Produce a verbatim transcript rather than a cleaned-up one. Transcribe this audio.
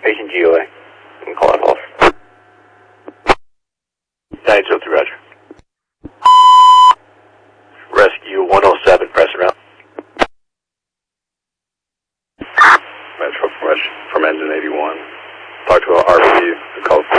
Patient G O A. And call out off. nine two three, Roger. Rescue one oh seven, press around. Metro from, from engine eighty-one. Talk to our R P, call